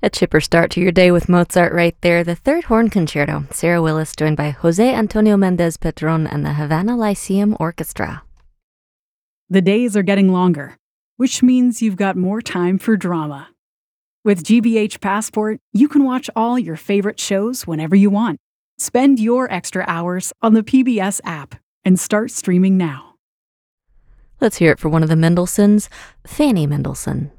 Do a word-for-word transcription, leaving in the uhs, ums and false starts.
A chipper start to your day with Mozart right there. The Third Horn Concerto. Sarah Willis joined by Jose Antonio Mendez Petron and the Havana Lyceum Orchestra. The days are getting longer, which means you've got more time for drama. With G B H Passport, you can watch all your favorite shows whenever you want. Spend your extra hours on the P B S app and start streaming now. Let's hear it for one of the Mendelssohns, Fanny Mendelssohn.